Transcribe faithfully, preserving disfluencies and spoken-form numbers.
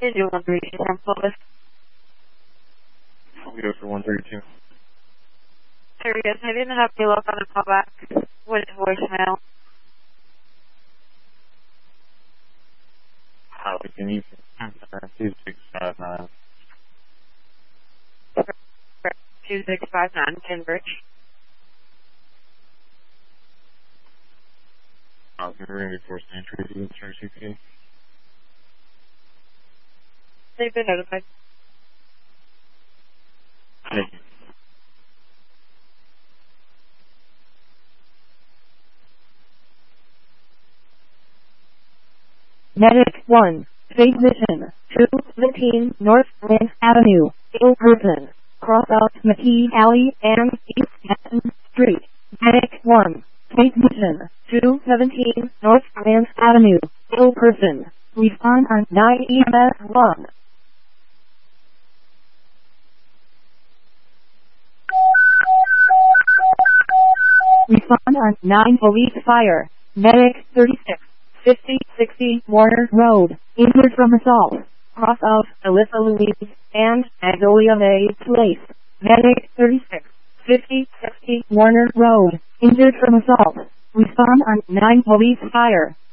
Did you want to reach from Clovis? I'll go for one thirty-two. There he is. I didn't have to look on the callback. What is voicemail? How can you two six five nine? two six five nine, Cambridge. I was going to ring before San Tracy and start C P A. They've been notified. Thank you. Medic one, Space Mission, two fifteen North Lynn Avenue, ill person, cross out McKee Alley and East Hatton Street. Medic one, Space Mission, two seventeen North Lynn Avenue, ill person, respond on nine E M S one. Respond on nine Police Fire, Medic thirty-six. fifty sixty Warner Road, injured from assault, cross out Alyssa Louise and Magnolia May Place. Medic thirty-six, fifty sixty Warner Road, injured from assault. Respond on nine Police Fire.